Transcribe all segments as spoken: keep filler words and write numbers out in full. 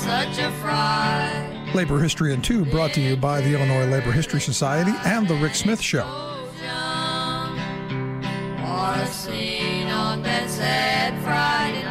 such a fright. Labor History in Two, brought to you by the Illinois Labor History Society and The Rick Smith Show. Or seen on that sad Friday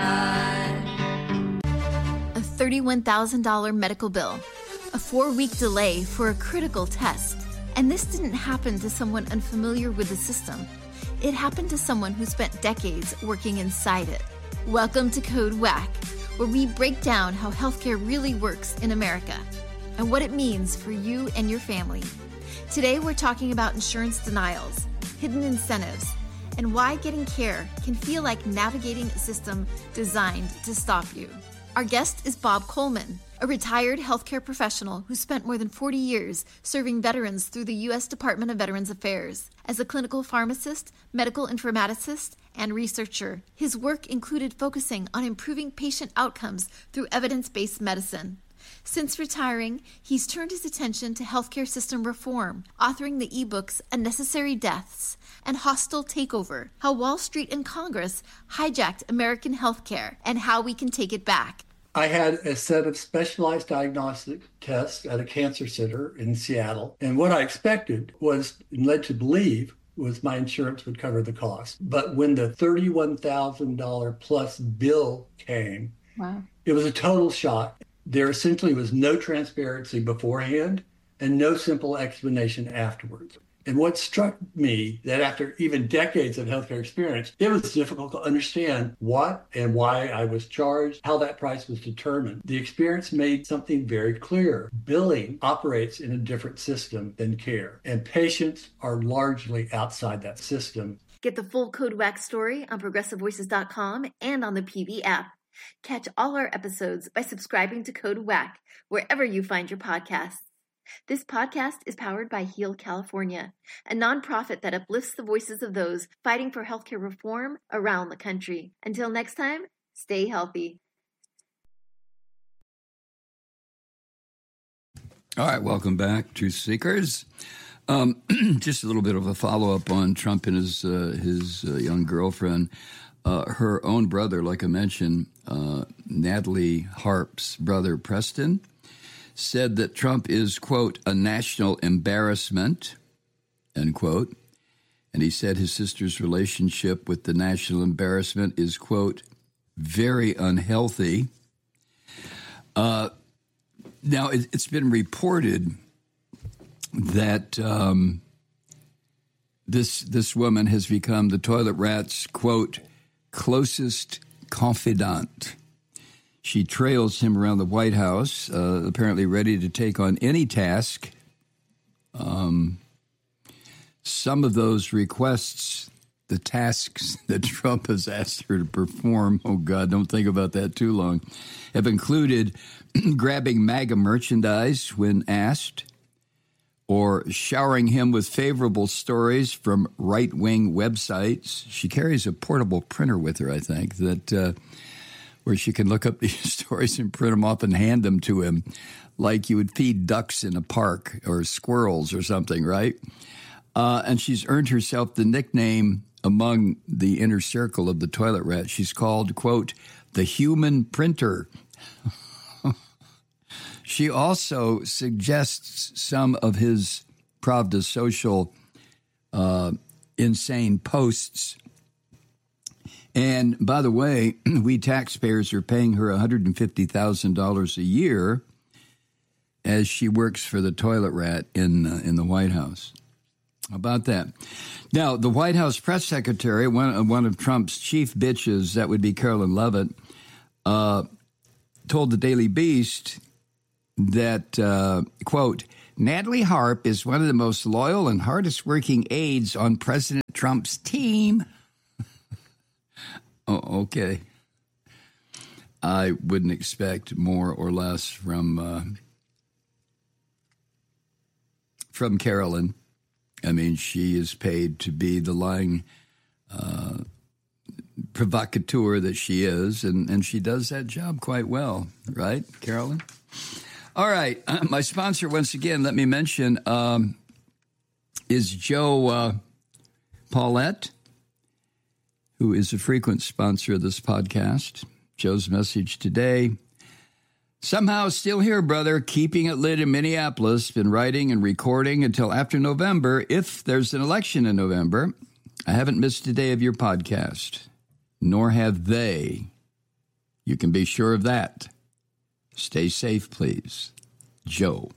night. A thirty-one thousand dollars medical bill, a four-week delay for a critical test. And this didn't happen to someone unfamiliar with the system. It happened to someone who spent decades working inside it. Welcome to Code Whack, where we break down how healthcare really works in America and what it means for you and your family. Today, we're talking about insurance denials, hidden incentives, and why getting care can feel like navigating a system designed to stop you. Our guest is Bob Coleman, a retired healthcare professional who spent more than forty years serving veterans through the U S Department of Veterans Affairs. As a clinical pharmacist, medical informaticist, and researcher, his work included focusing on improving patient outcomes through evidence-based medicine. Since retiring, he's turned his attention to healthcare system reform, authoring the ebooks Unnecessary Deaths and Hostile Takeover, How Wall Street and Congress Hijacked American Healthcare and How We Can Take It Back. I had a set of specialized diagnostic tests at a cancer center in Seattle. And what I expected was, and led to believe, was my insurance would cover the cost. But when the thirty-one thousand dollars plus bill came, wow, it was a total shock. There essentially was no transparency beforehand and no simple explanation afterwards. And what struck me, that after even decades of healthcare experience, it was difficult to understand what and why I was charged, how that price was determined. The experience made something very clear. Billing operates in a different system than care, and patients are largely outside that system. Get the full Code Whack story on progressive voices dot com and on the P V app. Catch all our episodes by subscribing to Code Whack wherever you find your podcasts. This podcast is powered by Heal California, a nonprofit that uplifts the voices of those fighting for healthcare reform around the country. Until next time, stay healthy. All right, welcome back, Truth Seekers. Um, just a little bit of a follow-up on Trump and his uh, his uh, young girlfriend. Uh, her own brother, like I mentioned, uh, Natalie Harp's brother, Preston, said that Trump is, quote, a national embarrassment, end quote. And he said his sister's relationship with the national embarrassment is, quote, very unhealthy. Uh, now, it, it's been reported that um, this this woman has become the toilet rat's, quote, closest confidant. She trails him around the White House, uh, apparently ready to take on any task. Um, some of those requests, the tasks that Trump has asked her to perform, oh God, don't think about that too long, have included grabbing MAGA merchandise when asked, or showering him with favorable stories from right-wing websites. She carries a portable printer with her, I think, that uh, where she can look up these stories and print them off and hand them to him like you would feed ducks in a park or squirrels or something, right? Uh, and she's earned herself the nickname among the inner circle of the toilet rat. She's called, quote, the human printer. She also suggests some of his Pravda social uh, insane posts. And by the way, we taxpayers are paying her one hundred fifty thousand dollars a year as she works for the toilet rat in uh, in the White House. How about that? Now, the White House press secretary, one, one of Trump's chief bitches, that would be Carolyn Levitt, uh, told the Daily Beast that, uh, quote, Natalie Harp is one of the most loyal and hardest working aides on President Trump's team. Oh, okay. I wouldn't expect more or less from uh, from Carolyn. I mean, she is paid to be the lying uh, provocateur that she is, and, and she does that job quite well, right, Carolyn? All right. Uh, my sponsor, once again, let me mention, um, is Joe uh, Paulette, who is a frequent sponsor of this podcast. Joe's message today, Somehow still here, brother, keeping it lit in Minneapolis. Been writing and recording until after November, if there's an election in November. I haven't missed a day of your podcast, nor have they. You can be sure of that. Stay safe, please. Joe.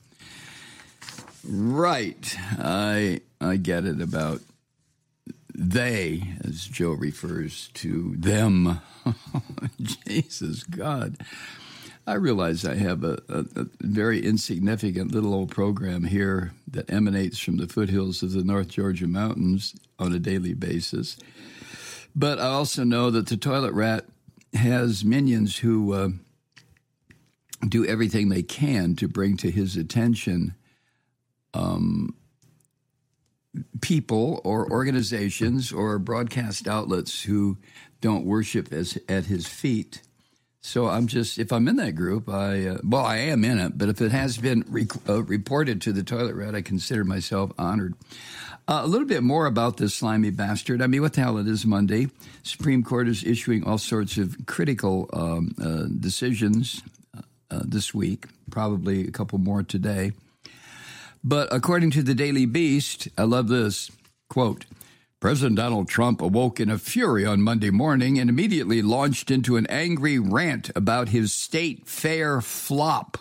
Right. I I get it about they, as Joe refers to them. Jesus God. I realize I have a, a, a very insignificant little old program here that emanates from the foothills of the North Georgia mountains on a daily basis. But I also know that the toilet rat has minions who uh, do everything they can to bring to his attention um, people or organizations or broadcast outlets who don't worship as, at his feet. So I'm just, if I'm in that group, I, uh, well, I am in it, but if it has been rec- uh, reported to the toilet rat, I consider myself honored. Uh, a little bit more about this slimy bastard. I mean, what the hell, it is Monday. Supreme Court is issuing all sorts of critical um, uh, decisions uh, this week, probably a couple more today. But according to the Daily Beast, I love this, quote, President Donald Trump awoke in a fury on Monday morning and immediately launched into an angry rant about his state fair flop.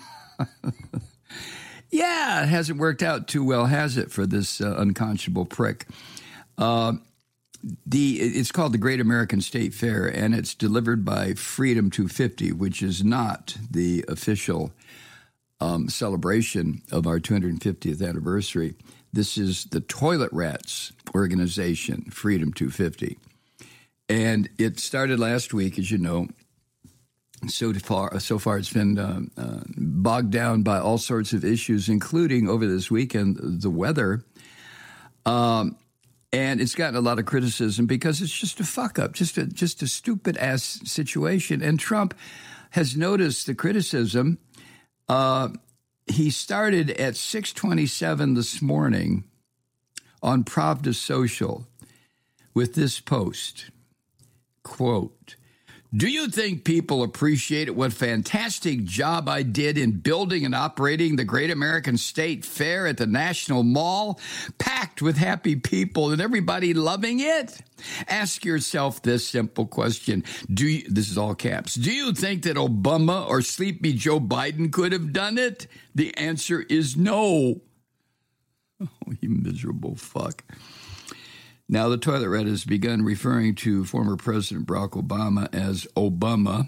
Yeah, it hasn't worked out too well, has it, for this uh, unconscionable prick? Uh, the It's called the Great American State Fair, and it's delivered by Freedom two fifty, which is not the official um, celebration of our two hundred fiftieth anniversary. This is the Toilet Rats organization, Freedom two fifty. And it started last week, as you know. So far, so far it's been uh, uh, bogged down by all sorts of issues, including over this weekend, the weather. Um, and it's gotten a lot of criticism because it's just a fuck-up, just a, just a stupid-ass situation. And Trump has noticed the criticism. Uh He started at six twenty-seven this morning on Pravda Social with this post, quote, do you think people appreciate what fantastic job I did in building and operating the Great American State Fair at the National Mall, packed with happy people and everybody loving it? Ask yourself this simple question. Do you, this is all caps. Do you think that Obama or sleepy Joe Biden could have done it? The answer is no. Oh, you miserable fuck. Now, the toilet rat has begun referring to former President Barack Obama as Obama,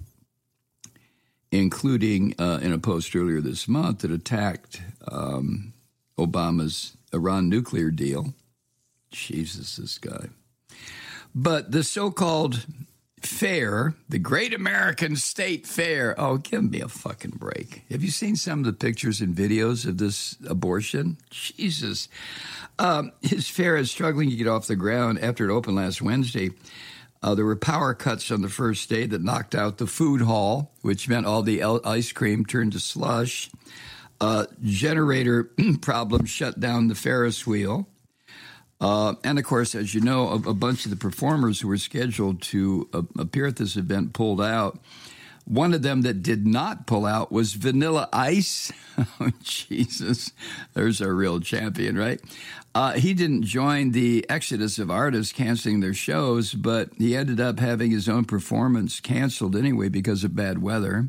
including uh, in a post earlier this month that attacked um, Obama's Iran nuclear deal. Jesus, this guy. But the so-called fair, the Great American State Fair, oh, give me a fucking break. Have you seen some of the pictures and videos of this abortion? Jesus. Um, his fair is struggling to get off the ground after it opened last Wednesday. Uh, there were power cuts on the first day that knocked out the food hall, which meant all the ice cream turned to slush. Uh, generator problems shut down the Ferris wheel. Uh, and, of course, as you know, a, a bunch of the performers who were scheduled to uh, appear at this event pulled out. One of them that did not pull out was Vanilla Ice. Oh, Jesus. There's our real champion, right? Uh, he didn't join the exodus of artists canceling their shows, but he ended up having his own performance canceled anyway because of bad weather.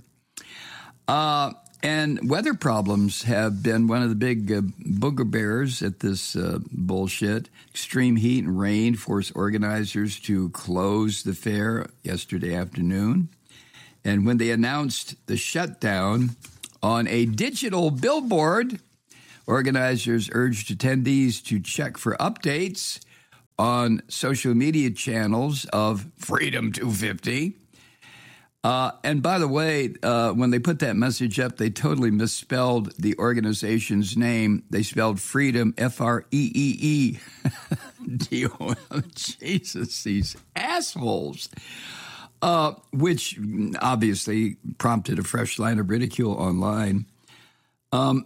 Uh, and weather problems have been one of the big uh, booger bears at this uh, bullshit. Extreme heat and rain forced organizers to close the fair yesterday afternoon. And when they announced the shutdown on a digital billboard, organizers urged attendees to check for updates on social media channels of Freedom two fifty. Uh, and by the way, uh, when they put that message up, they totally misspelled the organization's name. They spelled Freedom, F R E E E. D O M. Jesus, these assholes. Uh, which obviously prompted a fresh line of ridicule online. Um,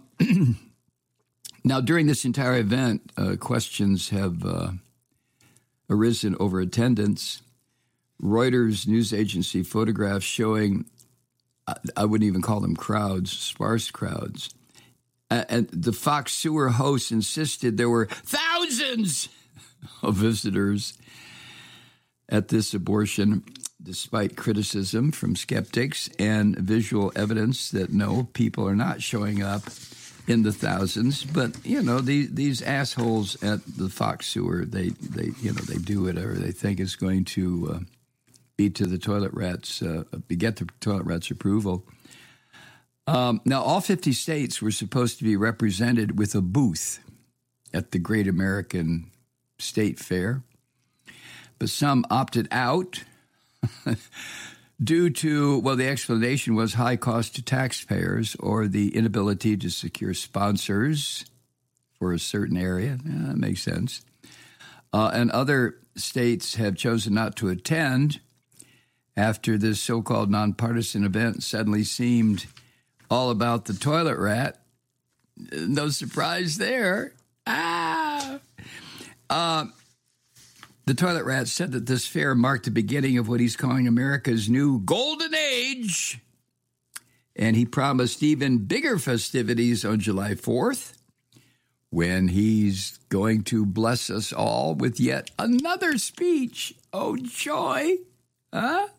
now, during this entire event, uh, questions have uh, arisen over attendance. Reuters news agency photographs showing I, I wouldn't even call them crowds, sparse crowds. Uh, and the Fox Sewer hosts insisted there were thousands of visitors at this abortion, despite criticism from skeptics and visual evidence that no, people are not showing up in the thousands. But, you know, the, these assholes at the Fox Sewer, they, they, you know, they do whatever they think is going to uh, be to the toilet rats, uh, get the toilet rats' approval. Um, now, all fifty states were supposed to be represented with a booth at the Great American State Fair, but some opted out due to, well, the explanation was high cost to taxpayers or the inability to secure sponsors for a certain area. Yeah, that makes sense. Uh, and other states have chosen not to attend after this so-called nonpartisan event suddenly seemed all about the toilet rat. No surprise there. Ah! Uh, the toilet rat said that this fair marked the beginning of what he's calling America's new golden age. And he promised even bigger festivities on July fourth, when he's going to bless us all with yet another speech. Oh, joy. Huh?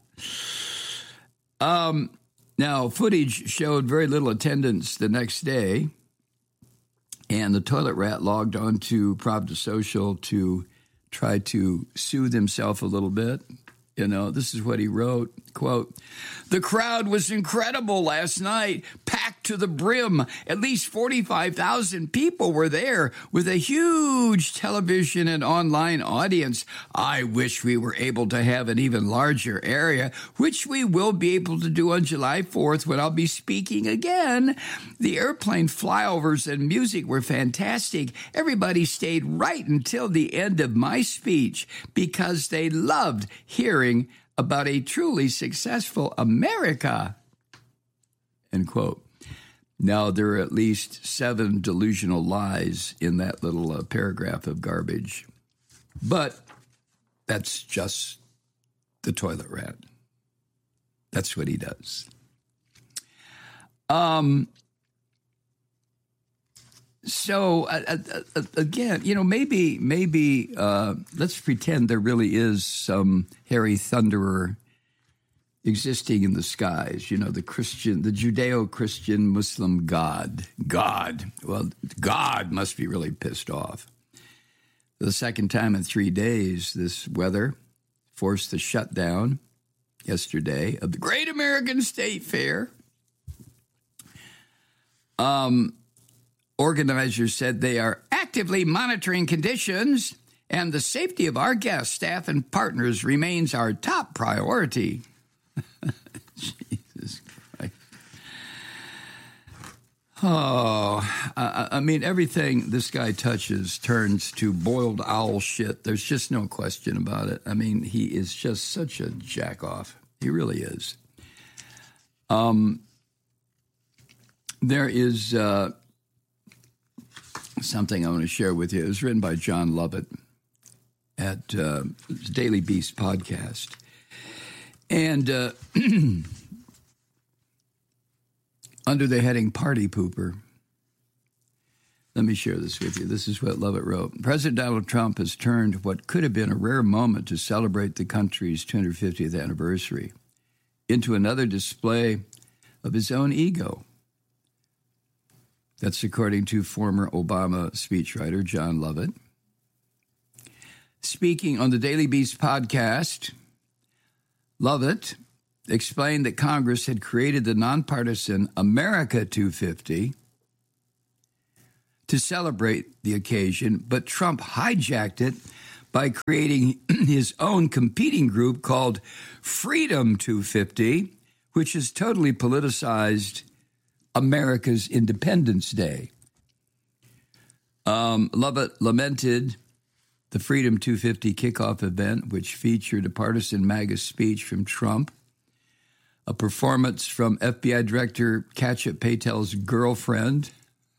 Um... Now, footage showed very little attendance the next day, and the toilet rat logged on to Pravda Social to try to soothe himself a little bit. You know, this is what he wrote, quote, "The crowd was incredible last night, packed to the brim. At least forty-five thousand people were there with a huge television and online audience. I wish we were able to have an even larger area, which we will be able to do on July fourth when I'll be speaking again. The airplane flyovers and music were fantastic. Everybody stayed right until the end of my speech because they loved hearing about a truly successful America," end quote. Now, there are at least seven delusional lies in that little uh, paragraph of garbage. But that's just the toilet rat. That's what he does. Um. So, uh, uh, again, you know, maybe, maybe uh, let's pretend there really is some hairy thunderer existing in the skies, you know, the Christian, the Judeo-Christian Muslim God. God. Well, God must be really pissed off. For the second time in three days, this weather forced the shutdown yesterday of the Great American State Fair. Um... Organizers said they are actively monitoring conditions, and the safety of our guests, staff, and partners remains our top priority. Jesus Christ. Oh, I, I mean, everything this guy touches turns to boiled owl shit. There's just no question about it. I mean, he is just such a jack-off. He really is. Um, there is... Uh, something I want to share with you. It was written by John Lovett at uh, Daily Beast podcast. And uh, under the heading Party Pooper, let me share this with you. This is what Lovett wrote. President Donald Trump has turned what could have been a rare moment to celebrate the country's two hundred fiftieth anniversary into another display of his own ego. That's according to former Obama speechwriter John Lovett. Speaking on the Daily Beast podcast, Lovett explained that Congress had created the nonpartisan America two fifty to celebrate the occasion, but Trump hijacked it by creating his own competing group called Freedom two fifty, which is totally politicized America's Independence Day. Um, Lovett lamented the Freedom two fifty kickoff event, which featured a partisan MAGA speech from Trump, a performance from F B I Director Katja Patel's girlfriend,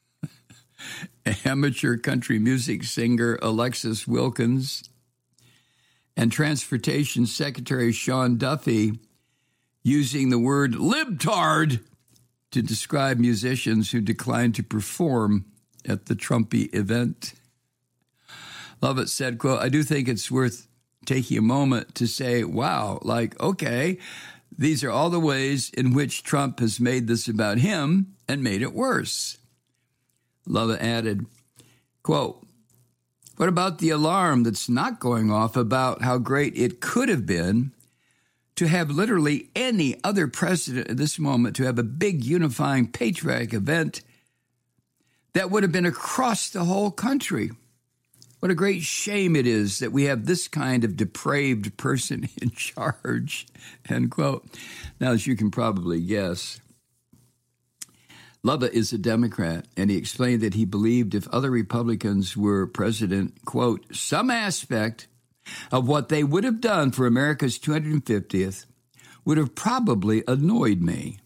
amateur country music singer Alexis Wilkins, and Transportation Secretary Sean Duffy using the word libtard to describe musicians who declined to perform at the Trumpy event. Lovett said, quote, I do think it's worth taking a moment to say, wow, like, okay, these are all the ways in which Trump has made this about him and made it worse. Lovett added, quote, what about the alarm that's not going off about how great it could have been to have literally any other president at this moment to have a big unifying patriotic event that would have been across the whole country? What a great shame it is that we have this kind of depraved person in charge, end quote. Now, as you can probably guess, Lovett is a Democrat, and he explained that he believed if other Republicans were president, quote, some aspect of what they would have done for America's two hundred fiftieth would have probably annoyed me.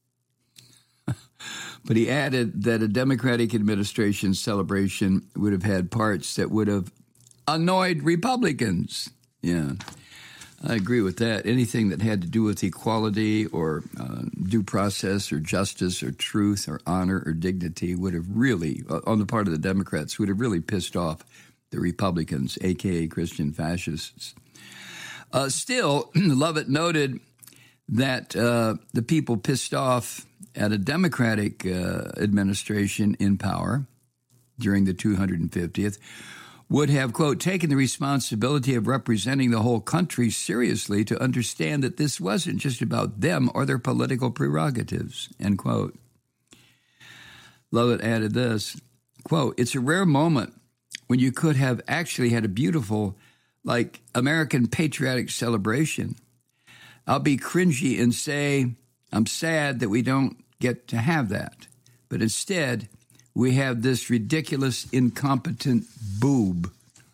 But he added that a Democratic administration celebration would have had parts that would have annoyed Republicans. Yeah, I agree with that. Anything that had to do with equality or uh, due process or justice or truth or honor or dignity would have really, on the part of the Democrats, would have really pissed off the Republicans, a k a. Christian fascists. Uh, still, Lovett noted that uh, the people pissed off at a Democratic uh, administration in power during the two hundred fiftieth would have, quote, taken the responsibility of representing the whole country seriously to understand that this wasn't just about them or their political prerogatives, end quote. Lovett added this, quote, it's a rare moment when you could have actually had a beautiful, like, American patriotic celebration. I'll be cringy and say I'm sad that we don't get to have that. But instead, we have this ridiculous, incompetent boob.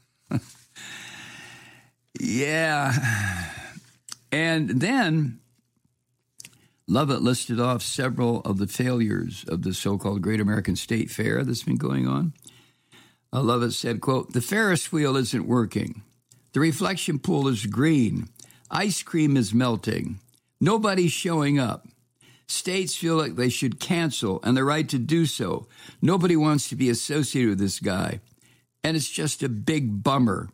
Yeah. And then Lovett listed off several of the failures of the so-called Great American State Fair that's been going on. Uh, Lovett said, quote, the Ferris wheel isn't working. The reflection pool is green. Ice cream is melting. Nobody's showing up. States feel like they should cancel, and the right to do so. Nobody wants to be associated with this guy, and it's just a big bummer.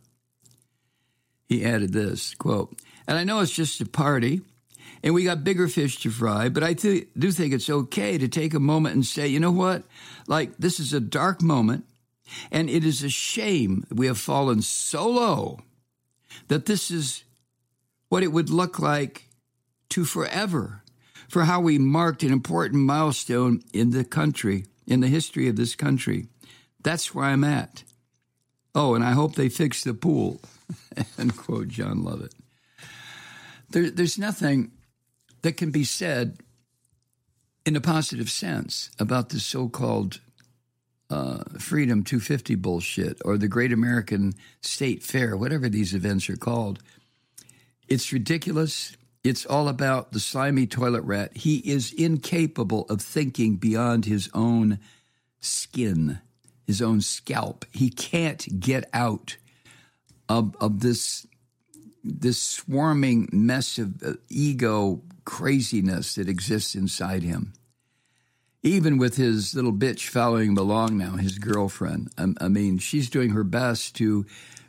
He added this, quote, and I know it's just a party, and we got bigger fish to fry, but I th- do think it's okay to take a moment and say, you know what? Like, this is a dark moment, and it is a shame we have fallen so low that this is what it would look like to forever, for how we marked an important milestone in the country, in the history of this country. That's where I'm at. Oh, and I hope they fix the pool, end quote, John Lovett. There, there's nothing that can be said in a positive sense about the so-called uh, Freedom two fifty bullshit or the Great American State Fair, whatever these events are called. It's ridiculous. It's all about the slimy toilet rat. He is incapable of thinking beyond his own skin, his own scalp. He can't get out of, of this, this swarming mess of uh, ego craziness that exists inside him. Even with his little bitch following him along now, his girlfriend. I, I mean, she's doing her best to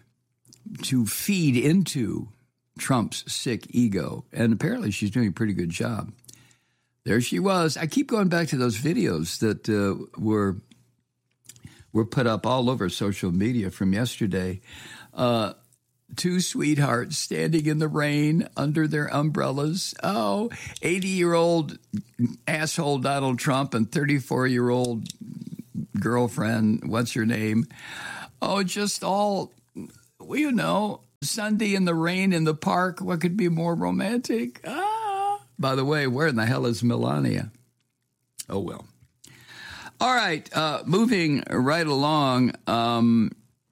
to feed into Trump's sick ego, and apparently she's doing a pretty good job. There she was. I keep going back to those videos that uh, were were put up all over social media from yesterday. Uh, two sweethearts standing in the rain under their umbrellas. Oh, eighty-year-old asshole Donald Trump and thirty-four-year-old girlfriend, what's her name? Oh, just all, well, you know, Sunday in the rain in the park. What could be more romantic? Ah. By the way, where in the hell is Melania? Oh, well. All right, uh, moving right along. Um,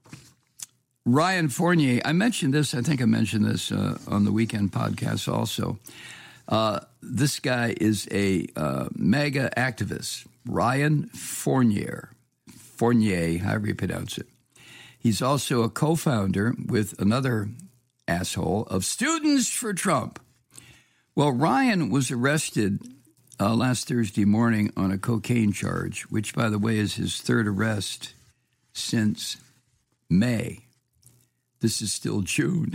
Ryan Fournier, I mentioned this, I think I mentioned this uh, on the weekend podcast also. Uh, this guy is a uh, mega activist, Ryan Fournier, Fournier, however you pronounce it. He's also a co-founder with another asshole of Students for Trump, Well, Ryan was arrested uh, last Thursday morning on a cocaine charge, which, by the way, is his third arrest since May. This is still June.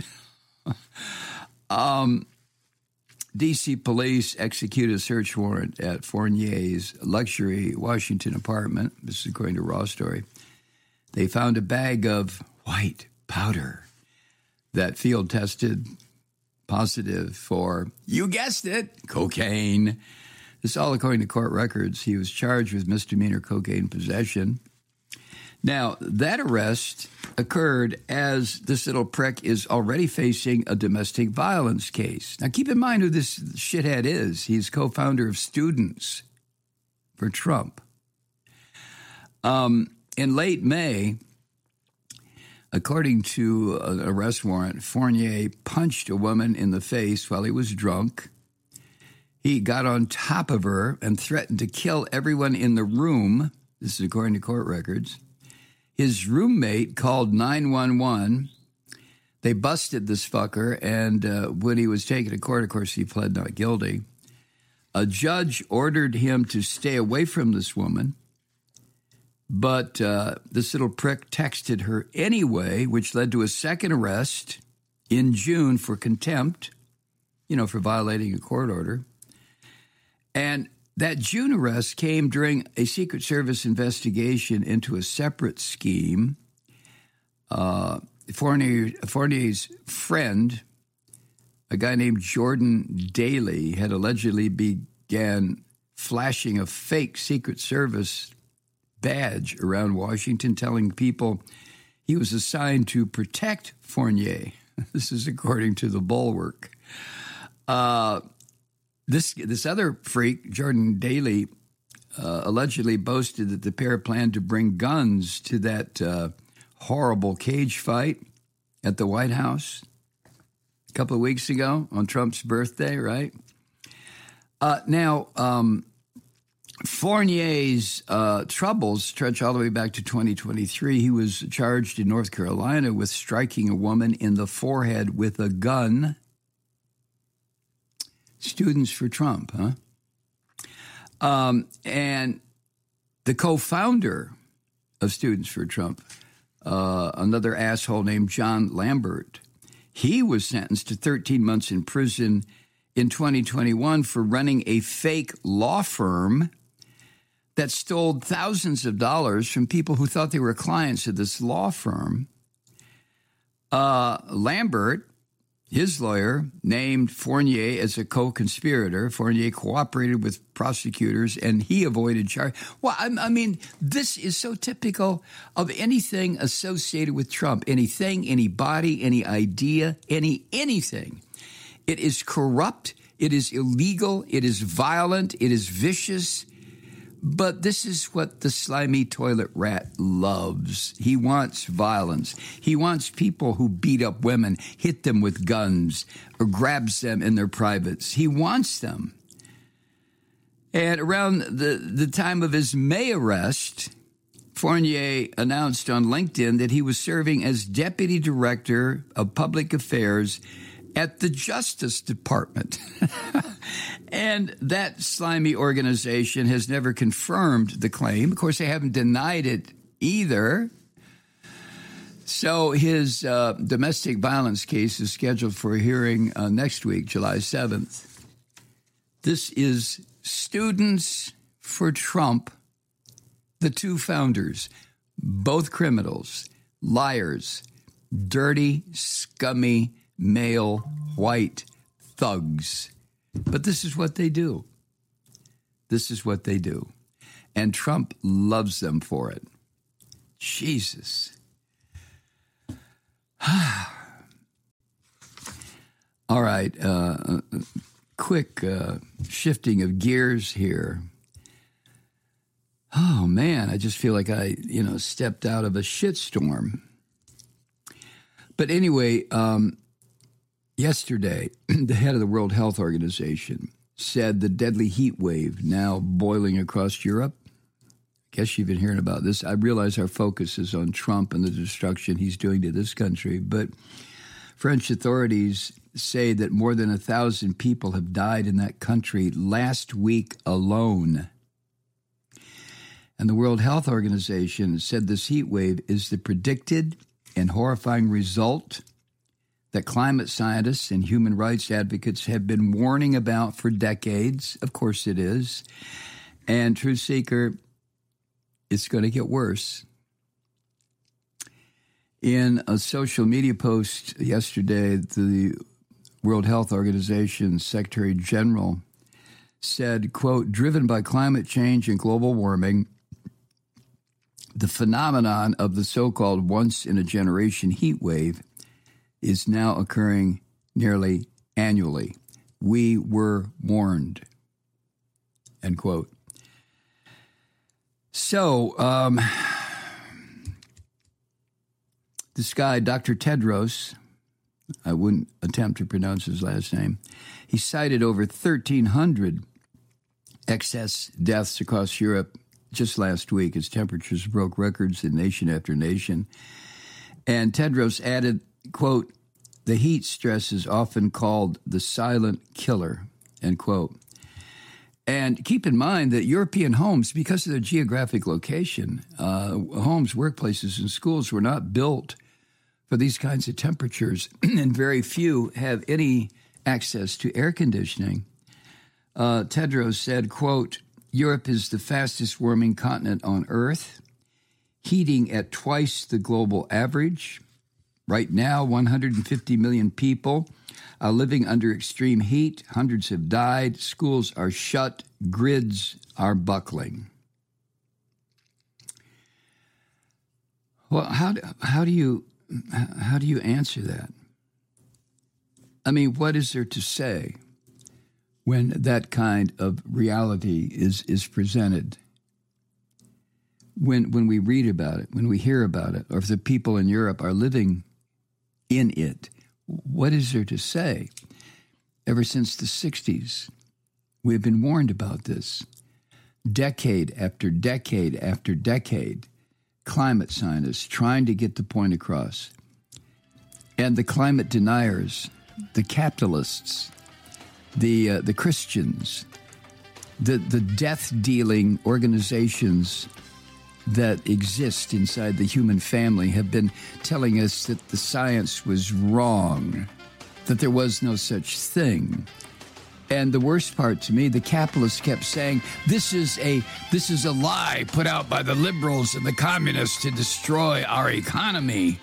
um, D C police executed a search warrant at Fournier's luxury Washington apartment. This is according to Raw Story. They found a bag of white powder that field tested positive for, you guessed it, cocaine. This all according to court records. He was charged with misdemeanor cocaine possession. Now, that arrest occurred as this little prick is already facing a domestic violence case. Now, keep in mind who this shithead is. He's co-founder of Students for Trump. Um, in late May, according to an arrest warrant, Fournier punched a woman in the face while he was drunk. He got on top of her and threatened to kill everyone in the room. This is according to court records. His roommate called nine one one. They busted this fucker, and uh, when he was taken to court, of course, he pled not guilty. A judge ordered him to stay away from this woman, but uh, this little prick texted her anyway, which led to a second arrest in June for contempt, you know, for violating a court order. And that June arrest came during a Secret Service investigation into a separate scheme. Uh, Fournier, Fournier's friend, a guy named Jordan Daly, had allegedly began flashing a fake Secret Service badge around Washington, telling people he was assigned to protect Fournier. This is according to the Bulwark. Uh This this other freak, Jordan Daly, uh, allegedly boasted that the pair planned to bring guns to that uh, horrible cage fight at the White House a couple of weeks ago on Trump's birthday, right? Uh, now, um, Fournier's uh, troubles stretch all the way back to twenty twenty-three. He was charged in North Carolina with striking a woman in the forehead with a gun. Students for Trump, huh? Um, and the co-founder of Students for Trump, uh, another asshole named John Lambert, he was sentenced to thirteen months in prison in twenty twenty-one for running a fake law firm that stole thousands of dollars from people who thought they were clients of this law firm. Uh, Lambert, his lawyer, named Fournier as a co-conspirator. Fournier cooperated with prosecutors, and he avoided charge. Well, I, I mean, this is so typical of anything associated with Trump. Anything, anybody, any idea, any anything. It is corrupt. It is illegal. It is violent. It is vicious. But this is what the slimy toilet rat loves. He wants violence. He wants people who beat up women, hit them with guns, or grabs them in their privates. He wants them. And around the, the time of his May arrest, Fournier announced on LinkedIn that he was serving as Deputy Director of Public Affairs at the Justice Department. And that slimy organization has never confirmed the claim. Of course, they haven't denied it either. So his uh, domestic violence case is scheduled for a hearing uh, next week, July seventh. This is Students for Trump, the two founders, both criminals, liars, dirty, scummy, male, white thugs. But this is what they do. This is what they do. And Trump loves them for it. Jesus. All right. Uh, quick uh, shifting of gears here. Oh, man, I just feel like I, you know, stepped out of a shitstorm. But anyway, um, yesterday, the head of the World Health Organization said the deadly heat wave now boiling across Europe. I guess you've been hearing about this. I realize our focus is on Trump and the destruction he's doing to this country, but French authorities say that more than a thousand people have died in that country last week alone. And the World Health Organization said this heat wave is the predicted and horrifying result that climate scientists and human rights advocates have been warning about for decades. Of course it is. And Truth Seeker, it's going to get worse. In a social media post yesterday, the World Health Organization Secretary General said, quote, driven by climate change and global warming, the phenomenon of the so-called once-in-a-generation heat wave is now occurring nearly annually. We were warned, end quote. So, um, this guy, Doctor Tedros, I wouldn't attempt to pronounce his last name, he cited over thirteen hundred excess deaths across Europe just last week as temperatures broke records in nation after nation. And Tedros added, quote, the heat stress is often called the silent killer, end quote. And keep in mind that European homes, because of their geographic location, uh, homes, workplaces, and schools were not built for these kinds of temperatures, and very few have any access to air conditioning. Uh, Tedros said, quote, Europe is the fastest warming continent on Earth, heating at twice the global average. Right now, one hundred fifty million people are living under extreme heat. Hundreds have died. Schools are shut. Grids are buckling. Well, how do, how do you how do you answer that? I mean, what is there to say when that kind of reality is is presented? When when we read about it, when we hear about it, or if the people in Europe are living in it, what is there to say? Ever since the sixties, we have been warned about this. Decade after decade after decade, climate scientists trying to get the point across. And the climate deniers, the capitalists, the uh, the Christians, the, the death-dealing organizations that exist inside the human family have been telling us that the science was wrong, that there was no such thing. And the worst part to me, the capitalists kept saying, this is a this is a lie put out by the liberals and the communists to destroy our economy.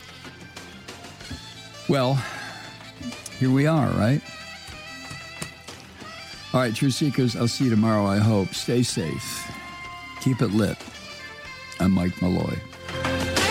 Well, here we are, right? All right, Truth Seekers, I'll see you tomorrow, I hope. Stay safe. Keep it lit. I'm Mike Malloy.